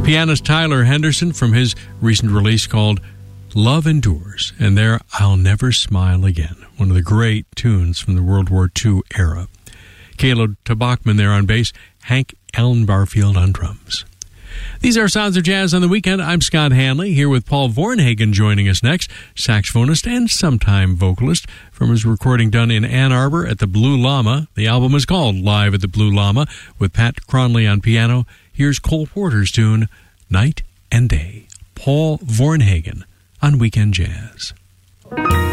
Pianist Tyler Henderson from his recent release called Love Endures, and there, I'll Never Smile Again, one of the great tunes from the World War II era. Caleb Tabachman there on bass, Hank Allen Barfield on drums. These are Sounds of Jazz on the Weekend. I'm Scott Hanley, here with Paul Vornhagen joining us next, saxophonist and sometime vocalist from his recording done in Ann Arbor at the Blue Llama. The album is called Live at the Blue Llama, with Pat Cronley on piano. Here's Cole Porter's tune, Night and Day. Paul Vornhagen on Weekend Jazz.